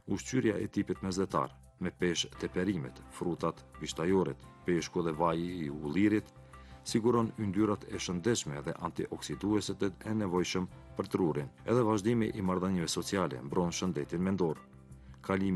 Ushqyerja e tipit mesdhetar, me peshë të perimet, frutat, vishtajoret, peshku dhe vaji i ullirit, siguron yndyrat e shëndetshme dhe antioksidueset e nevojshëm për trurin, edhe vazhdimi i marrëdhënieve sociale mbron shëndetin mendor. Kalimi